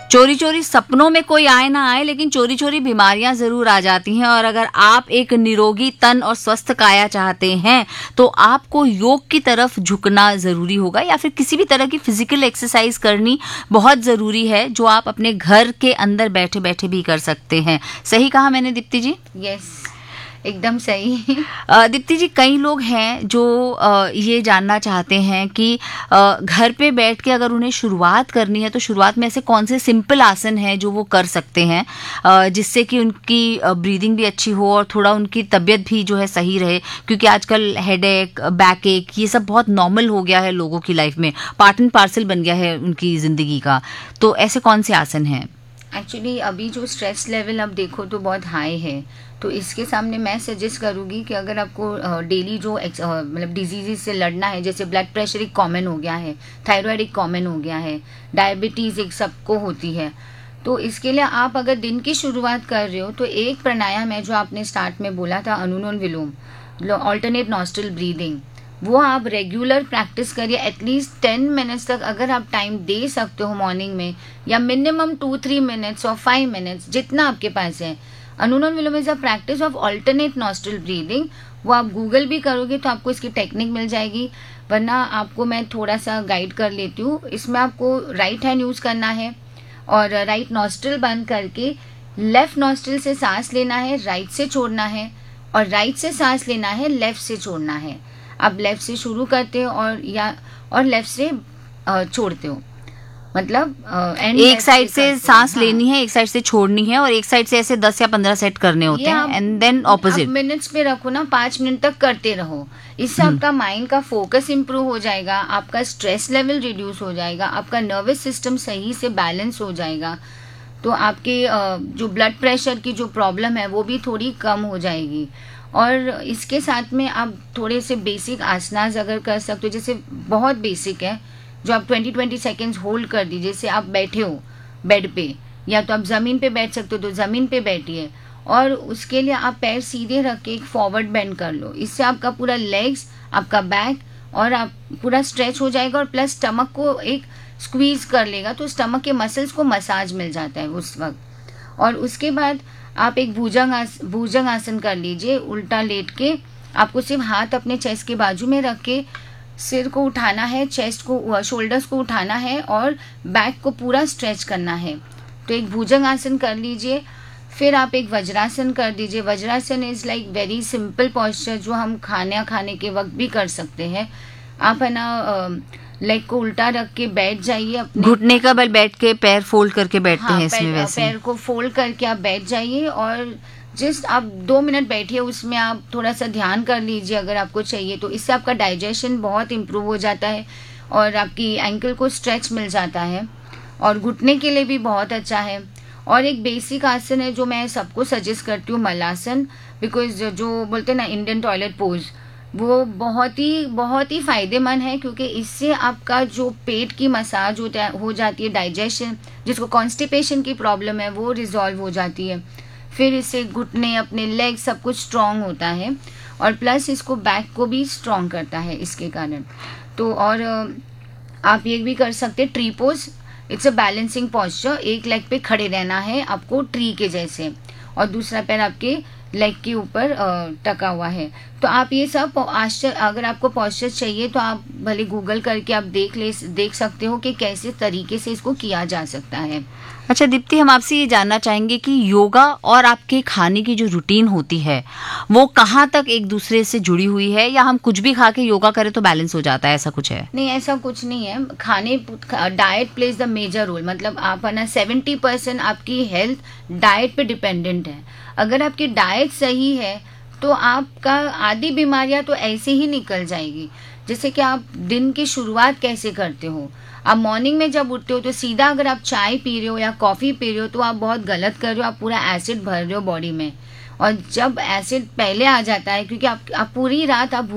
चोरी चोरी सपनों में कोई आए ना आए, लेकिन चोरी चोरी बीमारियां जरूर आ जाती हैं। और अगर आप एक निरोगी तन और स्वस्थ काया चाहते हैं तो आपको योग की तरफ झुकना जरूरी होगा, या फिर किसी भी तरह की फिजिकल एक्सरसाइज करनी बहुत जरूरी है, जो आप अपने घर के अंदर बैठे बैठे भी कर सकते हैं। सही कहा मैंने दीप्ति जी? यस, एकदम सही। दीप्ति जी, कई लोग हैं जो ये जानना चाहते हैं कि घर पे बैठ के अगर उन्हें शुरुआत करनी है तो शुरुआत में ऐसे कौन से सिंपल आसन हैं जो वो कर सकते हैं, जिससे कि उनकी ब्रीदिंग भी अच्छी हो और थोड़ा उनकी तबीयत भी जो है सही रहे, क्योंकि आजकल हेडेक, बैक एक, ये सब बहुत नॉर्मल हो गया है लोगों की लाइफ में, पार्ट एंड पार्सल बन गया है उनकी जिंदगी का। तो ऐसे कौन से आसन हैं? एक्चुअली अभी जो स्ट्रेस लेवल आप देखो तो बहुत हाई है, तो इसके सामने मैं सजेस्ट करूँगी कि अगर आपको डेली जो मतलब डिजीज़ से लड़ना है, जैसे ब्लड प्रेशर एक कॉमन हो गया है, थायराइड एक कॉमन हो गया है, डायबिटीज़ एक सबको होती है, तो इसके लिए आप अगर दिन की शुरुआत कर रहे हो तो एक प्राणायाम है जो आपने स्टार्ट में बोला था, अनुलोम विलोम, ऑल्टरनेट नॉस्ट्रल ब्रीदिंग, वो आप रेगुलर प्रैक्टिस करिए। एटलीस्ट 10 मिनट्स तक अगर आप टाइम दे सकते हो मॉर्निंग में, या मिनिमम 2-3 मिनट्स और 5 मिनट्स जितना आपके पास है। अनुलोम विलोम is a practice of alternate nostril breathing. वो आप गूगल भी करोगे तो आपको इसकी टेक्निक मिल जाएगी, वरना आपको मैं थोड़ा सा गाइड कर लेती हूँ। इसमें आपको राइट हैंड यूज़ करना है और राइट नॉस्ट्रल बंद करके लेफ्ट नॉस्ट्रल से सांस लेना है, राइट से छोड़ना है, और राइट से सांस लेना है, लेफ्ट से छोड़ना है। आप लेफ्ट से शुरू करते हो और लेफ्ट से छोड़ते हो, मतलब एक साइड से सांस लेनी है, एक साइड से छोड़नी है, और एक साइड से ऐसे 10 या 15 सेट करने होते हैं, एंड देन ऑपोजिट। मिनट्स पे रखो ना, 5 मिनट तक करते रहो। इससे आपका माइंड का फोकस इंप्रूव हो जाएगा, आपका स्ट्रेस लेवल रिड्यूस हो जाएगा, आपका नर्वस सिस्टम सही से बैलेंस हो जाएगा, तो आपके जो ब्लड प्रेशर की जो प्रॉब्लम है वो भी थोड़ी कम हो जाएगी। और इसके साथ में आप थोड़े से बेसिक आसनास अगर कर सकते हो, जैसे बहुत बेसिक है जो आप 20-20 सेकेंड्स होल्ड कर दीजिए। जैसे आप बैठे हो बेड पे, या तो आप ज़मीन पे बैठ सकते हो तो ज़मीन पे बैठिए, और उसके लिए आप पैर सीधे रख के एक फॉरवर्ड बेंड कर लो। इससे आपका पूरा लेग्स, आपका बैक और आप पूरा स्ट्रेच हो जाएगा, और प्लस स्टमक को एक स्क्वीज कर लेगा, तो स्टमक के मसल्स को मसाज मिल जाता है उस वक्त। और उसके बाद आप एक भुजंग आसन कर लीजिए, उल्टा लेट के। आपको सिर्फ हाथ अपने चेस्ट के बाजू में रख के सिर को उठाना है, चेस्ट को, शोल्डर्स को उठाना है, और बैक को पूरा स्ट्रेच करना है। तो एक भुजंग आसन कर लीजिए। फिर आप एक वज्रासन कर दीजिए। Vajrasana is like very simple posture जो हम खाने के वक्त भी कर सकते हैं। आप है ना लेग को उल्टा रख के बैठ जाइए, अपने घुटने का बल बैठ के पैर फोल्ड करके बैठते हैं इसमें, वैसे पैर को फोल्ड करके आप बैठ जाइए, और जस्ट आप 2 मिनट बैठिए, उसमें आप थोड़ा सा ध्यान कर लीजिए अगर आपको चाहिए तो। इससे आपका डाइजेशन बहुत इम्प्रूव हो जाता है, और आपकी एंकल को स्ट्रेच मिल जाता है, और घुटने के लिए भी बहुत अच्छा है। और एक बेसिक आसन है जो मैं सबको सजेस्ट करती हूँ, मलासन, बिकॉज जो बोलते हैं ना इंडियन टॉयलेट पोज, वो बहुत ही फायदेमंद है, क्योंकि इससे आपका जो पेट की मसाज हो जाती है, डाइजेशन, जिसको कॉन्स्टिपेशन की प्रॉब्लम है, वो रिजॉल्व हो जाती है। फिर इससे घुटने, अपने लेग सब कुछ स्ट्रॉन्ग होता है, और प्लस इसको बैक को भी स्ट्रॉन्ग करता है इसके कारण। तो और आप ये भी कर सकते हैं tree pose. It's a balancing posture. एक लेग पे खड़े रहना है आपको ट्री के जैसे, और दूसरा पैर आपके लेग के ऊपर टका हुआ है। तो आप ये सब अगर आपको पॉस्चर चाहिए तो आप भले गूगल करके आप देख सकते हो कि कैसे तरीके से इसको किया जा सकता है। अच्छा दीप्ति, हम आपसे ये जानना चाहेंगे कि योगा और आपके खाने की जो रूटीन होती है वो कहाँ तक एक दूसरे से जुड़ी हुई है, या हम कुछ भी खा के योगा करें तो बैलेंस हो जाता है, ऐसा कुछ है? नहीं, ऐसा कुछ नहीं है। Diet plays the major role. मतलब आप है ना 70% आपकी हेल्थ डाइट पे डिपेंडेंट है। अगर आपकी डाइट सही है तो आपका आधी बीमारियां तो ऐसे ही निकल जाएगी। जैसे कि आप दिन की शुरुआत कैसे करते हो, आप मॉर्निंग में जब उठते हो तो सीधा अगर आप चाय पी रहे हो या कॉफ़ी पी रहे हो तो आप बहुत गलत कर रहे हो, आप पूरा एसिड भर रहे हो बॉडी में। और जब एसिड पहले आ जाता है, क्योंकि आप पूरी रात आप